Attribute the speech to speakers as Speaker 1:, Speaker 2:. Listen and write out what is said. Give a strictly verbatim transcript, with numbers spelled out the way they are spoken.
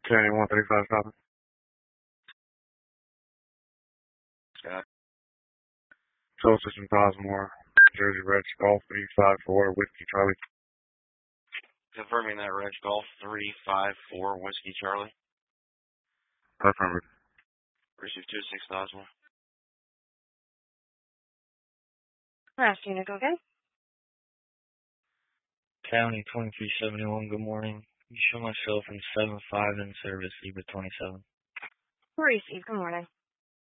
Speaker 1: County one thirty-five South.
Speaker 2: Scott.
Speaker 1: Soul System Cosmore, Jersey Reg Golf three five four, Whiskey Charlie.
Speaker 2: Confirming that Reg Golf three five four, Whiskey Charlie.
Speaker 1: Affirmative.
Speaker 2: Receive two six Cosmore.
Speaker 3: Last unit, go again.
Speaker 4: County twenty-three seventy-one, good morning. You show myself in seven five in service, Libra twenty-seven.
Speaker 3: Receive, good morning.